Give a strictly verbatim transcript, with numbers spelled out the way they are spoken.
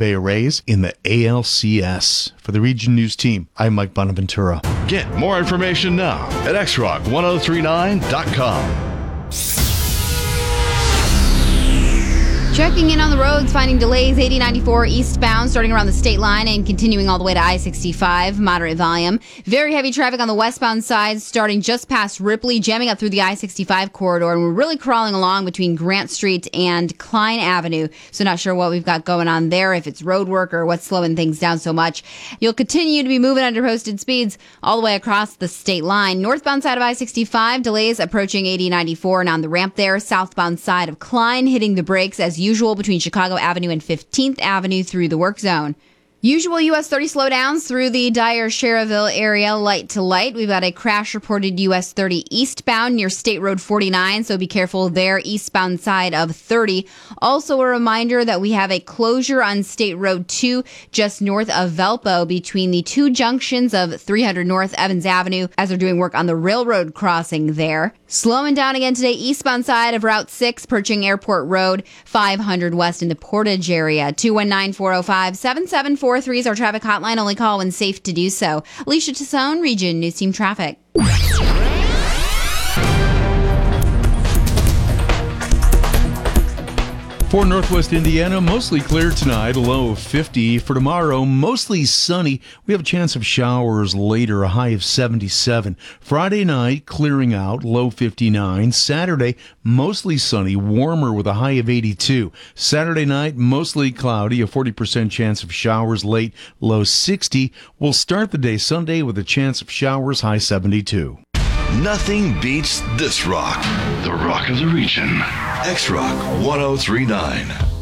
Bay Rays in the A L C S. For the Region News team, I'm Mike Bonaventura. Get more information now at x rock ten thirty-nine dot com. Checking in on the roads, finding delays, eighty ninety-four eastbound, starting around the state line and continuing all the way to I sixty-five, moderate volume. Very heavy traffic on the westbound side, starting just past Ripley, jamming up through the I sixty-five corridor, and we're really crawling along between Grant Street and Klein Avenue, so not sure what we've got going on there, if it's road work or what's slowing things down so much. You'll continue to be moving under posted speeds all the way across the state line. Northbound side of I sixty-five, delays approaching eighty ninety-four, and on the ramp there, southbound side of Klein, hitting the brakes as usual between Chicago Avenue and fifteenth Avenue through the work zone. Usual U S thirty slowdowns through the Dyer-Sherrville area, light to light. We've got a crash reported U S thirty eastbound near State Road forty-nine, so be careful there, eastbound side of thirty. Also a reminder that we have a closure on State Road two just north of Valpo between the two junctions of three hundred North Evans Avenue as they're doing work on the railroad crossing there. Slowing down again today, eastbound side of Route six, Pershing Airport Road, five hundred west in the Portage area. two one nine, four oh five, seven seven four three is our traffic hotline. Only call when safe to do so. Alicia Tassone, Region News Team Traffic. For Northwest Indiana, mostly clear tonight, a low of fifty. For tomorrow, mostly sunny. We have a chance of showers later, a high of seventy-seven. Friday night, clearing out, low fifty-nine. Saturday, mostly sunny, warmer with a high of eighty-two. Saturday night, mostly cloudy, a forty percent chance of showers late, low sixty. We'll start the day Sunday with a chance of showers, high seventy-two. Nothing beats this rock. The rock of the region. X Rock ten thirty-nine.